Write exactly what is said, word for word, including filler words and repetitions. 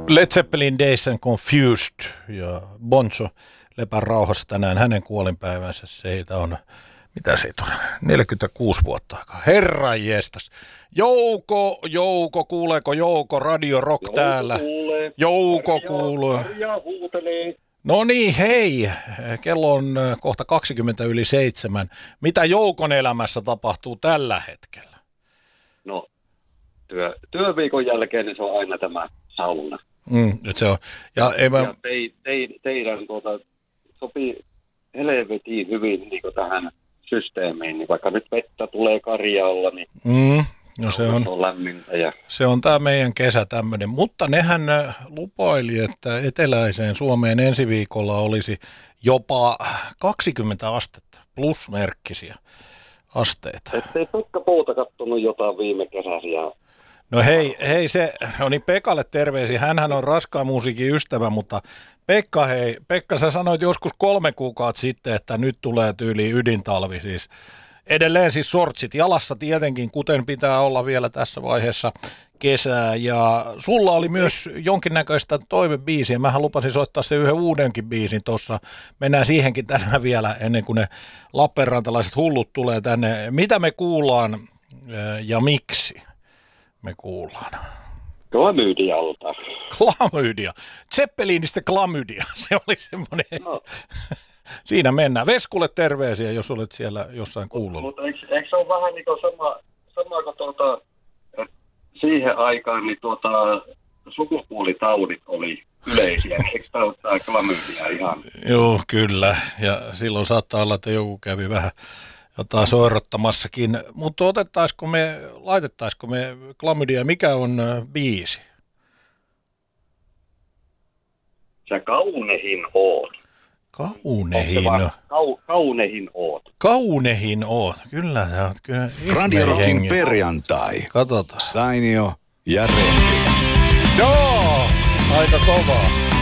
Led Zeppelin Dazed and Confused ja Bonzo lepää rauhassa tänään hänen kuolinpäivänsä. Siitä on, mitä siitä on, neljäkymmentäkuusi vuotta aikaa. Herran jestas. Jouko, Jouko, kuuleeko Jouko? Radio Rock Jouko täällä. Kuulee. Jouko kuuluu. No niin, hei. Kello on kohta kaksikymmentä yli seitsemän. Mitä Joukon elämässä tapahtuu tällä hetkellä? No, työ, työviikon jälkeen niin se on aina tämä sauna. Mm, nyt se on. Ja, ei mä... ja te, te, teidän tuota, sopii helvetiin hyvin niin tähän systeemiin, niin vaikka nyt vettä tulee karjalla, niin mm, no se on, on lämmintä. Ja... Se on tämä meidän kesä tämmöinen, mutta nehän lupaili, että eteläiseen Suomeen ensi viikolla olisi jopa kaksikymmentä astetta, plusmerkkisiä asteita. Ettei Pekka Pouta kattonut jotain viime kesäisiä. No hei, hei se, no niin Pekalle terveisiä, hänhän on raskaan musiikin ystävä, mutta Pekka hei, Pekka sä sanoit joskus kolme kuukautta sitten, että nyt tulee tyyli ydintalvi siis. Edelleen siis sortsit jalassa tietenkin, kuten pitää olla vielä tässä vaiheessa kesää. Ja sulla oli myös jonkinnäköistä toivebiisiä. Mähän lupasin soittaa se yhden uudenkin biisin tuossa. Mennään siihenkin tänään vielä ennen kuin ne lappeenrantalaiset hullut tulee tänne. Mitä me kuullaan ja miksi me kuullaan? Klamydialta. Klamydia. Zeppelinistä klamydia. Se oli semmoinen... No. Siinä mennään. Veskulle terveisiä, jos olet siellä jossain kuulolla. Mutta eikö, eikö se ole vähän niin kuin sama, sama kuin tuota, siihen aikaan, niin tuota, sukupuolitaudit oli yleisiä. Eikö tämä ole tämä klamydia ihan? Joo, kyllä. Ja silloin saattaa olla, että joku kävi vähän jotain soirottamassakin. Mutta otettaisiko me, laitettaisiko me klamydia, mikä on biisi? Sä kaunehin oot. Kaunehin. Kau, kaunehin oot. Kaunehin oot. Kyllä, sä oot kyllä. Radio Rockin perjantai. Katsotaan. Sainio ja Rendi. Joo, aika kovaa.